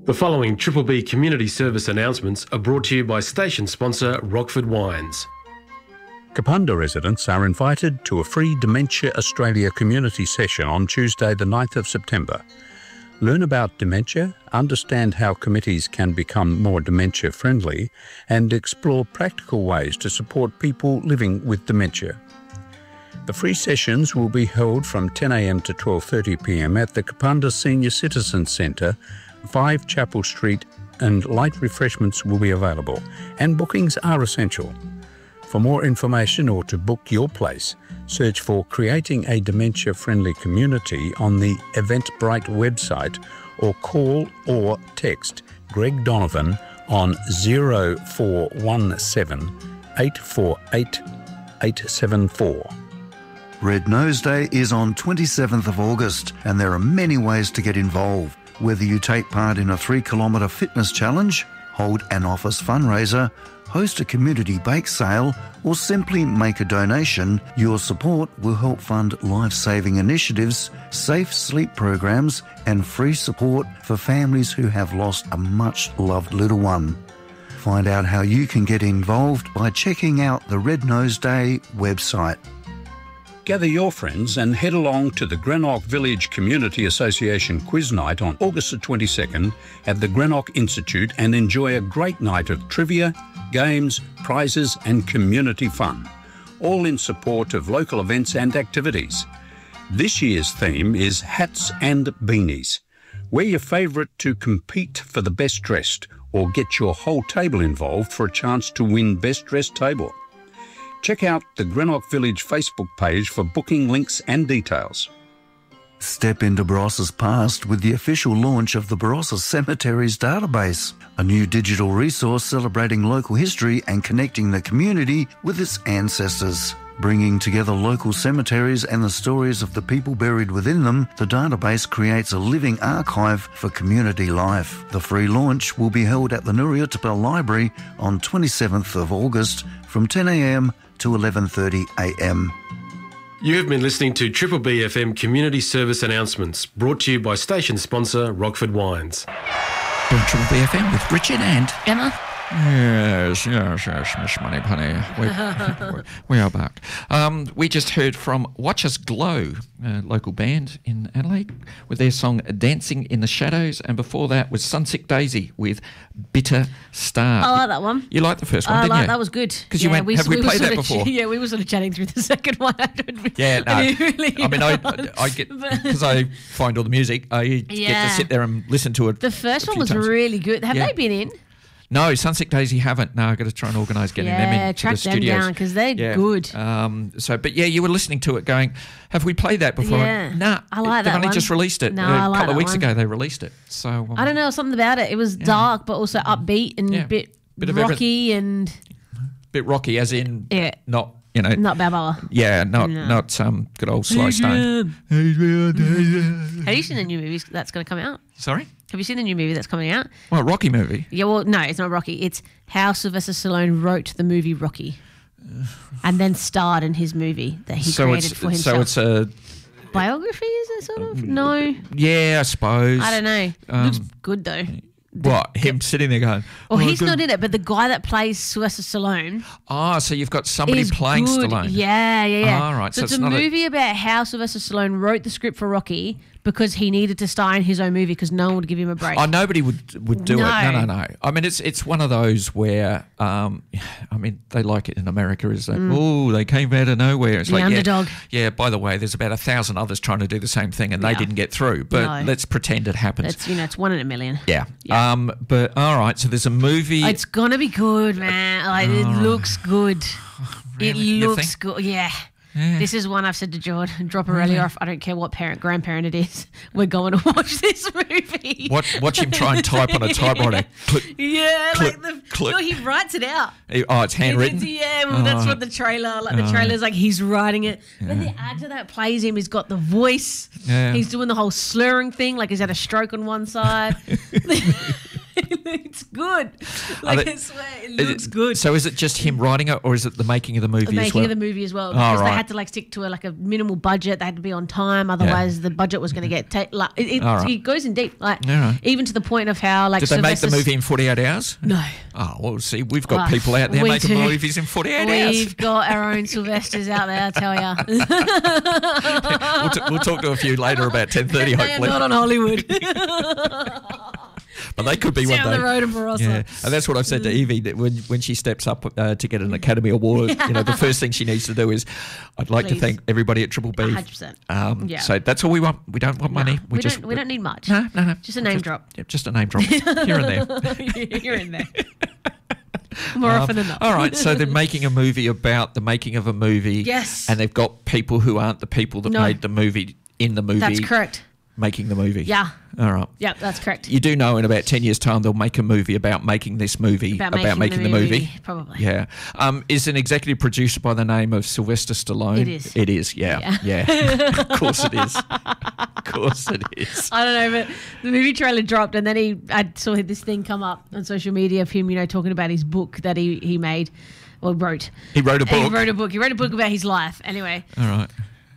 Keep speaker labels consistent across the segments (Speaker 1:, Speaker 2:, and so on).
Speaker 1: The following Triple B community service announcements are brought to you by station sponsor Rockford Wines.
Speaker 2: Kapunda residents are invited to a free Dementia Australia community session on Tuesday the 9th of September. Learn about dementia, understand how committees can become more dementia friendly, and explore practical ways to support people living with dementia. The free sessions will be held from 10 a.m. to 12:30 p.m. at the Kapunda Senior Citizens Centre, 5 Chapel Street, and light refreshments will be available, and bookings are essential. For more information or to book your place, search for Creating a Dementia-Friendly Community on the Eventbrite website or call or text Greg Donovan on 0417 848 874.
Speaker 3: Red Nose Day is on 27th of August and there are many ways to get involved. Whether you take part in a 3-kilometre fitness challenge, hold an office fundraiser, host a community bake sale, or simply make a donation, your support will help fund life-saving initiatives, safe sleep programs, and free support for families who have lost a much-loved little one. Find out how you can get involved by checking out the Red Nose Day website.
Speaker 2: Gather your friends and head along to the Greenock Village Community Association Quiz Night on August the 22nd at the Greenock Institute and enjoy a great night of trivia, games, prizes and community fun, all in support of local events and activities. This year's theme is Hats and Beanies. Wear your favourite to compete for the best dressed or get your whole table involved for a chance to win Best Dressed Table. Check out the Greenock Village Facebook page for booking links and details.
Speaker 3: Step into Barossa's past with the official launch of the Barossa Cemeteries Database, a new digital resource celebrating local history and connecting the community with its ancestors. Bringing together local cemeteries and the stories of the people buried within them, the database creates a living archive for community life. The free launch will be held at the Nuriutapa Library on 27th of August from 10 a.m. to 11:30 a.m.
Speaker 1: You have been listening to Triple B FM community service announcements brought to you by station sponsor Rockford Wines.
Speaker 4: Triple B FM with Richard and Emma.
Speaker 5: Yes, Miss Moneypenny. We are back. We just heard from Watch Us Glow, a local band in Adelaide, with their song Dancing in the Shadows, and before that was Sunset Daisy with Bitter Star.
Speaker 6: I like that one.
Speaker 5: You liked the first one, didn't you?
Speaker 6: That was good.
Speaker 5: Because you went, have we played that before?
Speaker 6: Yeah, we were sort of chatting through the second one.
Speaker 5: Yeah, no. I get, because I find all the music, I get to sit there and listen to it.
Speaker 6: The first one was really good. Have they been in?
Speaker 5: No, Sunset Daisy haven't. No, I've got to try and organise getting them into the studios.
Speaker 6: Track them down because they're good.
Speaker 5: But you were listening to it going, have we played that before?
Speaker 6: Yeah.
Speaker 5: Nah,
Speaker 6: I like
Speaker 5: they've
Speaker 6: that
Speaker 5: only
Speaker 6: one.
Speaker 5: just released it.
Speaker 6: No,
Speaker 5: a couple of weeks
Speaker 6: one.
Speaker 5: ago they released it. So
Speaker 6: I don't know, something about it. It was dark but also upbeat and a bit rocky and...
Speaker 5: Bit rocky as in not... You know,
Speaker 6: not Balboa.
Speaker 5: Yeah, not good old Sly Stone.
Speaker 6: Have you seen the new movie that's going to come out?
Speaker 5: Sorry?
Speaker 6: Have you seen the new movie that's coming out?
Speaker 5: Well, Rocky movie.
Speaker 6: Yeah, well, no, it's not Rocky. It's how Sylvester Stallone wrote the movie Rocky and then starred in his movie that he created for himself.
Speaker 5: So it's a...
Speaker 6: biography, is it sort of? No.
Speaker 5: Yeah, I suppose.
Speaker 6: I don't know. Looks good, though.
Speaker 5: What? Him sitting there going...
Speaker 6: Well, he's not in it, but the guy that plays Sylvester Stallone...
Speaker 5: Oh, so you've got somebody playing
Speaker 6: good.
Speaker 5: Stallone.
Speaker 6: Yeah.
Speaker 5: Oh, right.
Speaker 6: So it's a movie about how Sylvester Stallone wrote the script for Rocky because he needed to star in his own movie because no one would give him a break.
Speaker 5: Oh, nobody would do it. No. I mean, it's one of those where, they like it in America. Is that, they came out of nowhere. It's
Speaker 6: the underdog.
Speaker 5: Yeah, by the way, there's about 1,000 others trying to do the same thing and they didn't get through. But let's pretend it happens.
Speaker 6: It's 1 in a million.
Speaker 5: Yeah. But, all right, so there's a movie.
Speaker 6: It's going to be good, man. It looks good.
Speaker 5: Really?
Speaker 6: It looks good, yeah. This is one I've said to Jordan, drop Aurelia off. I don't care what grandparent it is. We're going to watch this movie.
Speaker 5: Watch him try and type on a typewriter. Click, click, click.
Speaker 6: No, he writes it out.
Speaker 5: Oh, it's handwritten?
Speaker 6: That's what the trailer, the trailer's like he's writing it. Then the actor that plays him has got the voice. Yeah. He's doing the whole slurring thing, like he's had a stroke on one side. It It's good. Like, I swear, it looks good.
Speaker 5: So is it just him writing it, or is it the making of the movie
Speaker 6: The
Speaker 5: as
Speaker 6: making
Speaker 5: well?
Speaker 6: of the movie as well. Because they had to like stick to a minimal budget. They had to be on time. Otherwise, the budget was going to get it goes in deep. Like even to the point of how like.
Speaker 5: Did they make the movie in 48 hours?
Speaker 6: No.
Speaker 5: Oh well, see, we've got people out there making movies in 48 hours.
Speaker 6: We've got our own Sylvesters out there, I tell ya.
Speaker 5: We'll talk to a few later about 10:30, hopefully.
Speaker 6: Not on Hollywood.
Speaker 5: But they could be one day.
Speaker 6: Down the road in Barossa.
Speaker 5: Yeah, and that's what I've said to Evie, that when she steps up to get an Academy Award, the first thing she needs to do is, I'd like to thank everybody at Triple B.
Speaker 6: 100%.
Speaker 5: So that's all we want. We don't want money.
Speaker 6: We don't need much.
Speaker 5: No.
Speaker 6: Just a name drop.
Speaker 5: Yeah, just a name drop here and there.
Speaker 6: Here and there. More often than not.
Speaker 5: All right, so they're making a movie about the making of a movie.
Speaker 6: Yes.
Speaker 5: And they've got people who aren't the people that made the movie in the movie.
Speaker 6: That's correct.
Speaker 5: Making the movie.
Speaker 6: Yeah.
Speaker 5: All right.
Speaker 6: Yep, that's correct.
Speaker 5: You do know in about 10 years' time they'll make a movie about making this movie, about making the movie.
Speaker 6: Probably.
Speaker 5: Yeah. Is an executive producer by the name of Sylvester Stallone?
Speaker 6: It is.
Speaker 5: It is, yeah. Of course it is. Of course it is.
Speaker 6: I don't know, but the movie trailer dropped and then I saw this thing come up on social media of him, talking about his book that he made or wrote.
Speaker 5: He wrote a book?
Speaker 6: He wrote a book about his life. Anyway.
Speaker 5: All right.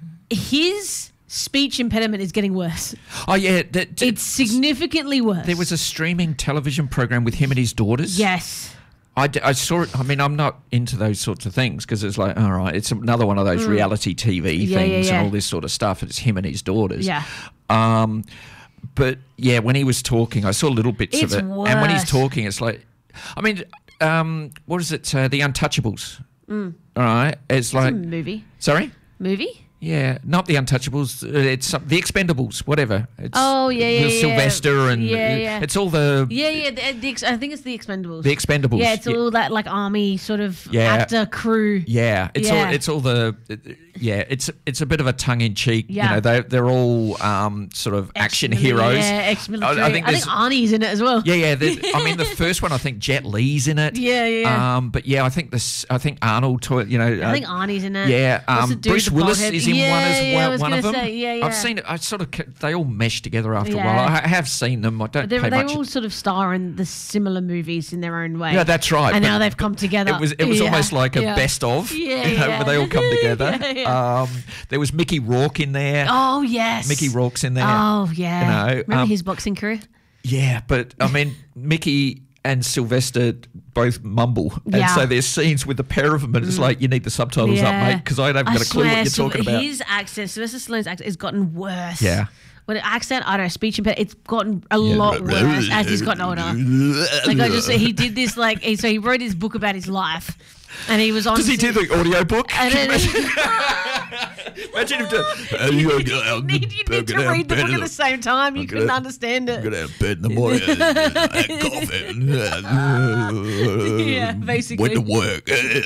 Speaker 6: His speech impediment is getting worse.
Speaker 5: Oh, yeah.
Speaker 6: It's significantly worse.
Speaker 5: There was a streaming television program with him and his daughters.
Speaker 6: Yes.
Speaker 5: I saw it. I mean, I'm not into those sorts of things because it's like, all right, it's another one of those reality TV things and all this sort of stuff. It's him and his daughters.
Speaker 6: Yeah.
Speaker 5: But yeah, when he was talking, I saw little bits of it.
Speaker 6: Worse.
Speaker 5: And when he's talking, it's like, I mean, what is it? The Untouchables. All right. It's like.
Speaker 6: A movie.
Speaker 5: Sorry?
Speaker 6: Movie?
Speaker 5: Yeah, not the Untouchables. It's the Expendables, whatever. It's
Speaker 6: with
Speaker 5: Sylvester and it's all the
Speaker 6: I think it's the Expendables.
Speaker 5: The Expendables.
Speaker 6: Yeah, it's all that like army sort of actor crew.
Speaker 5: Yeah, it's all the it's a bit of a tongue in cheek.
Speaker 6: Yeah.
Speaker 5: They're all sort of action heroes.
Speaker 6: Yeah, ex-military.
Speaker 5: I think
Speaker 6: Arnie's in it as well.
Speaker 5: Yeah. I mean, the first one, I think Jet Li's in it.
Speaker 6: Yeah.
Speaker 5: But yeah, I think Arnold.
Speaker 6: I think Arnie's in it.
Speaker 5: Yeah. Bruce Willis is in one as well.
Speaker 6: I was
Speaker 5: one of them.
Speaker 6: Say,
Speaker 5: I've seen it. I sort of they all mesh together after a while. I have seen them. I don't.
Speaker 6: They all sort of star in the similar movies in their own way.
Speaker 5: Yeah, that's right.
Speaker 6: And now they've come together.
Speaker 5: It was almost like a best of. Where they all come together. There was Mickey Rourke in there.
Speaker 6: Oh yes,
Speaker 5: Mickey Rourke's in there.
Speaker 6: Oh yeah. Remember his boxing career?
Speaker 5: Yeah, but I mean Mickey and Sylvester both mumble, and so there's scenes with the pair of them, and it's like you need the subtitles up, mate, because I haven't got a clue what you're talking about.
Speaker 6: His accent, Sylvester Stallone's accent, has gotten worse.
Speaker 5: Yeah.
Speaker 6: When accent, I don't know, speech impediment, it's gotten a lot worse as he's gotten older. Like he did this so he wrote his book about his life, and he was on.
Speaker 5: Does he do the audio book?
Speaker 6: Imagine you need to read the book at the same time. You couldn't understand it.
Speaker 5: I'm gonna have bed in the morning.
Speaker 6: Yeah, basically.
Speaker 5: Went to work.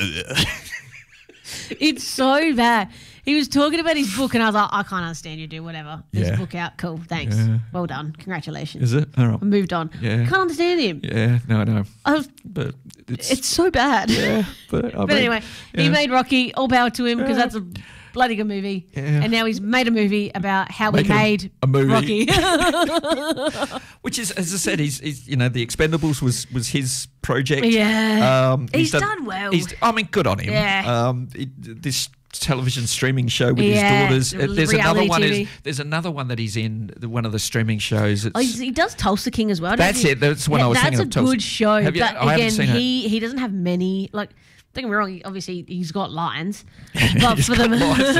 Speaker 6: It's so bad. He was talking about his book, and I was like, I can't understand you, dude. Whatever. There's a book out. Cool. Thanks. Yeah. Well done. Congratulations.
Speaker 5: Is it? All right.
Speaker 6: I moved on.
Speaker 5: Yeah.
Speaker 6: Can't understand him.
Speaker 5: Yeah. No, I know.
Speaker 6: But it's so bad.
Speaker 5: Yeah. But
Speaker 6: anyway, he made Rocky. All power to him because that's a bloody good movie. Yeah. And now he's made a movie about how he made
Speaker 5: a movie.
Speaker 6: Rocky.
Speaker 5: Which is, as I said, he's The Expendables was his project.
Speaker 6: Yeah. He's done well.
Speaker 5: I mean, good on him.
Speaker 6: Yeah.
Speaker 5: This television streaming show with his daughters. There's another one. There's another one that he's in one of the streaming shows.
Speaker 6: He does Tulsa King as well.
Speaker 5: That's it. That's one I was thinking of.
Speaker 6: That's a good show.
Speaker 5: I haven't seen it.
Speaker 6: He doesn't have many like. Don't get me wrong. Obviously, he's got lines, but for the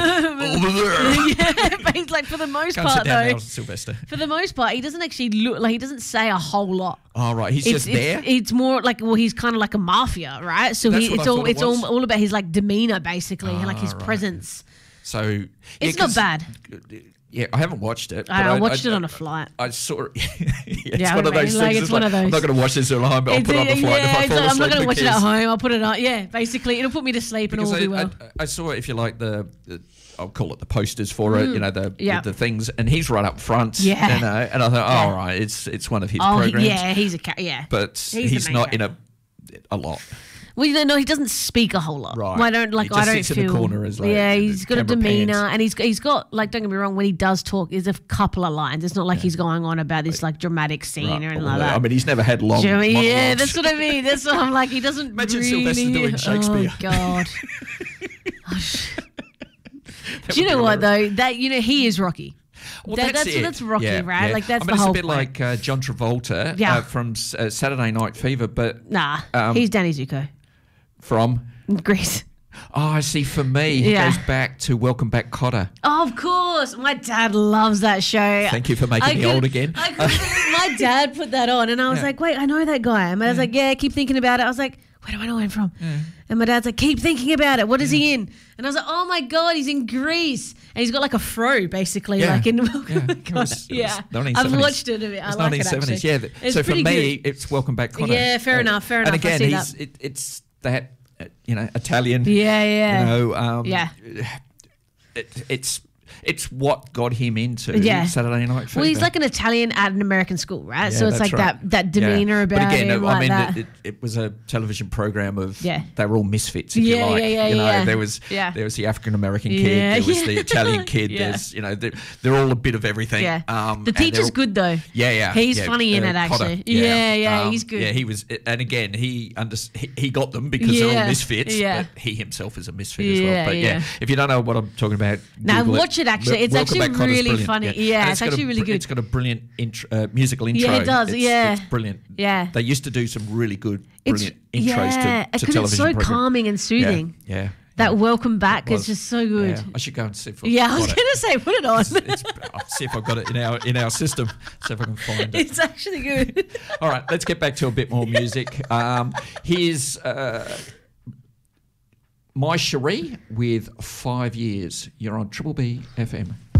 Speaker 6: but like for the most part, though,
Speaker 5: Sylvester.
Speaker 6: For the most part, he doesn't actually look like he doesn't say a whole lot.
Speaker 5: Oh right, he's just there.
Speaker 6: It's more like he's kind of like a mafia, right? So it's all about his like demeanor, basically, and like his presence.
Speaker 5: So
Speaker 6: it's not bad.
Speaker 5: Yeah, I haven't watched it.
Speaker 6: I watched it on a flight.
Speaker 5: I saw it. It's one of those things.
Speaker 6: It's one of those.
Speaker 5: I'm not going to watch this at home, but I'll put it on the flight. If I fall asleep,
Speaker 6: I'm not going to watch it at home. I'll put it on. Yeah, basically, it'll put me to sleep and all will be well.
Speaker 5: I saw it, if you like, I'll call it the posters for it, the things, and he's right up front.
Speaker 6: Yeah.
Speaker 5: And I thought, all right, it's one of his programs.
Speaker 6: Yeah, he's
Speaker 5: but he's not in a lot.
Speaker 6: Well, you know, he doesn't speak a whole lot.
Speaker 5: Right.
Speaker 6: I don't
Speaker 5: He just sits in the corner as, like,
Speaker 6: yeah, he's got a
Speaker 5: camera
Speaker 6: demeanor,
Speaker 5: pans.
Speaker 6: and he's got, like, don't get me wrong, when he does talk, there's a couple of lines. It's not like he's going on about this like dramatic scene or anything like that.
Speaker 5: I mean, he's never had long.
Speaker 6: Do you know what I mean? Yeah,
Speaker 5: monologues.
Speaker 6: that's what I mean. That's what I'm like. He doesn't
Speaker 5: Imagine
Speaker 6: really.
Speaker 5: Sylvester doing Shakespeare.
Speaker 6: Oh God. Do you know what though? That he is Rocky.
Speaker 5: Well,
Speaker 6: that's
Speaker 5: it.
Speaker 6: Rocky,
Speaker 5: Yeah,
Speaker 6: right?
Speaker 5: yeah.
Speaker 6: Like that's
Speaker 5: I mean,
Speaker 6: the whole
Speaker 5: it's a bit
Speaker 6: point.
Speaker 5: like John Travolta from Saturday Night Fever, but
Speaker 6: Nah, he's Danny Zuko.
Speaker 5: from.
Speaker 6: Grease.
Speaker 5: Oh, I see. For me, he
Speaker 6: Yeah.
Speaker 5: goes back to Welcome Back, Kotter.
Speaker 6: Oh, of course. My dad loves that show.
Speaker 5: Thank you for making me old again.
Speaker 6: My dad put that on, and I was
Speaker 5: Yeah.
Speaker 6: like, wait, I know that guy. And my dad's like, yeah, keep thinking about it. I was like, where do I know him from? And my dad's like, keep thinking about it. What is he in? And I was like, oh my God, he's in Grease. And he's got like a fro, basically,
Speaker 5: Yeah.
Speaker 6: like in
Speaker 5: Yeah.
Speaker 6: Welcome Back,
Speaker 5: It was
Speaker 6: Kotter. Yeah.
Speaker 5: 1970s.
Speaker 6: I've watched it a bit. I
Speaker 5: It's
Speaker 6: like it
Speaker 5: 1970s,
Speaker 6: actually.
Speaker 5: yeah.
Speaker 6: It's
Speaker 5: So for
Speaker 6: pretty
Speaker 5: me,
Speaker 6: good.
Speaker 5: it's Welcome Back, Kotter.
Speaker 6: Yeah, fair enough, fair
Speaker 5: And
Speaker 6: enough. I
Speaker 5: again,
Speaker 6: see that.
Speaker 5: it's that, Italian.
Speaker 6: Yeah, yeah.
Speaker 5: You know,
Speaker 6: Yeah.
Speaker 5: It's what got him into
Speaker 6: Yeah.
Speaker 5: Saturday Night Fever.
Speaker 6: Well, he's like an Italian at an American school, right?
Speaker 5: Yeah,
Speaker 6: so it's
Speaker 5: that's
Speaker 6: like
Speaker 5: right.
Speaker 6: that demeanor
Speaker 5: Yeah.
Speaker 6: about
Speaker 5: But again,
Speaker 6: him,
Speaker 5: I
Speaker 6: like
Speaker 5: mean,
Speaker 6: that.
Speaker 5: it was a television program of
Speaker 6: Yeah.
Speaker 5: they were all misfits, if you
Speaker 6: Yeah,
Speaker 5: like.
Speaker 6: yeah, yeah,
Speaker 5: you know,
Speaker 6: yeah.
Speaker 5: there was
Speaker 6: Yeah.
Speaker 5: the African American kid,
Speaker 6: Yeah,
Speaker 5: there was
Speaker 6: yeah.
Speaker 5: the Italian kid.
Speaker 6: Yeah.
Speaker 5: There's they're all a bit of everything.
Speaker 6: Yeah. The
Speaker 5: and they're
Speaker 6: teacher's
Speaker 5: all-
Speaker 6: good though.
Speaker 5: Yeah, yeah.
Speaker 6: He's
Speaker 5: yeah,
Speaker 6: funny in it
Speaker 5: Potter,
Speaker 6: actually. Yeah, he's good.
Speaker 5: Yeah, he was, and again, he got them because they're all
Speaker 6: Yeah,
Speaker 5: misfits.
Speaker 6: yeah.
Speaker 5: But he himself is a misfit as well.
Speaker 6: Yeah,
Speaker 5: But
Speaker 6: yeah.
Speaker 5: if you don't know what I'm talking about,
Speaker 6: Now
Speaker 5: Google
Speaker 6: watch it actually. It's
Speaker 5: Welcome
Speaker 6: actually
Speaker 5: Back, Cotter's
Speaker 6: really
Speaker 5: brilliant.
Speaker 6: funny. Yeah,
Speaker 5: And
Speaker 6: it's
Speaker 5: got
Speaker 6: actually really good.
Speaker 5: It's got a brilliant musical intro.
Speaker 6: Yeah, it does, yeah.
Speaker 5: It's brilliant.
Speaker 6: Yeah.
Speaker 5: They used to do some really good,
Speaker 6: It's
Speaker 5: brilliant intros to
Speaker 6: because
Speaker 5: television
Speaker 6: it's so
Speaker 5: programs.
Speaker 6: calming and soothing.
Speaker 5: Yeah.
Speaker 6: That welcome back
Speaker 5: It
Speaker 6: is
Speaker 5: was.
Speaker 6: just so good.
Speaker 5: Yeah. I should go and see if I've
Speaker 6: Yeah, I was
Speaker 5: got
Speaker 6: gonna
Speaker 5: it.
Speaker 6: say put it on.
Speaker 5: I'll see if I've got it in our system. See if I can find it.
Speaker 6: It's actually good.
Speaker 5: All right, let's get back to a bit more music. Here's My Cherie with 5 Years. You're on Triple B FM.